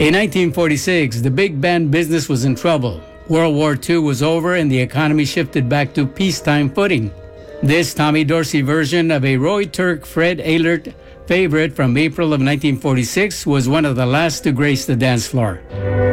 In 1946, the big band business was in trouble. World War II was over and the economy shifted back to peacetime footing. This Tommy Dorsey version of a Roy Turk, Fred Ehlert favorite from April of 1946 was one of the last to grace the dance floor.